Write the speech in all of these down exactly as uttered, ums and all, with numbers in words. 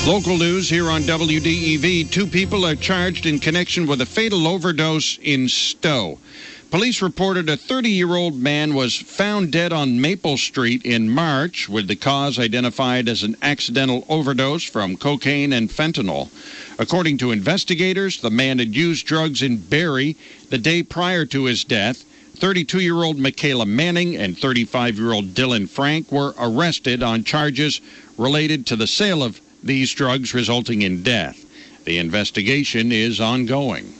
Local news here on W D E V. Two people are charged in connection with a fatal overdose in Stowe. Police reported a thirty-year-old man was found dead on Maple Street in March, with the cause identified as an accidental overdose from cocaine and fentanyl. According to investigators, the man had used drugs in Barrie the day prior to his death. thirty-two-year-old Michaela Manning and thirty-five-year-old Dylan Frank were arrested on charges related to the sale of these drugs resulting in death. The investigation is ongoing.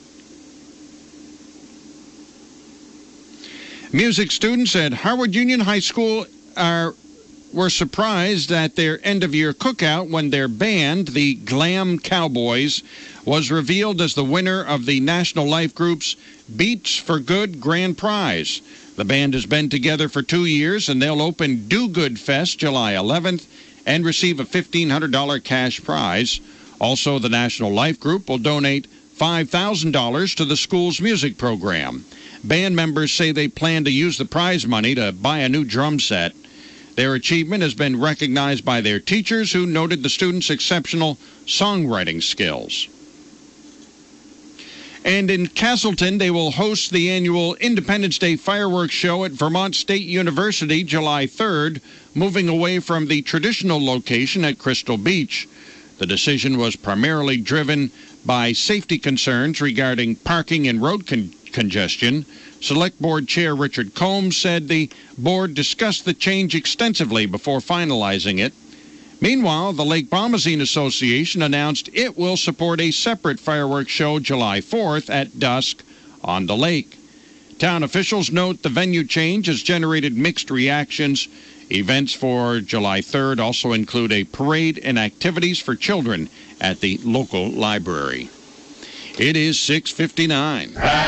Music students at Harwood Union High School are were surprised at their end-of-year cookout when their band, the Glam Cowboys, was revealed as the winner of the National Life Group's Beats for Good Grand Prize. The band has been together for two years, and they'll open Do Good Fest July eleventh and receive a fifteen hundred dollars cash prize. Also, the National Life Group will donate five thousand dollars to the school's music program. Band members say they plan to use the prize money to buy a new drum set. Their achievement has been recognized by their teachers, who noted the students' exceptional songwriting skills. And in Castleton, they will host the annual Independence Day fireworks show at Vermont State University July third, moving away from the traditional location at Crystal Beach. The decision was primarily driven by safety concerns regarding parking and road con- congestion. Select Board Chair Richard Combs said the board discussed the change extensively before finalizing it. Meanwhile, the Lake Bombazine Association announced it will support a separate fireworks show July fourth at dusk on the lake. Town officials note the venue change has generated mixed reactions. Events for July third also include a parade and activities for children at the local library. It is six fifty-nine.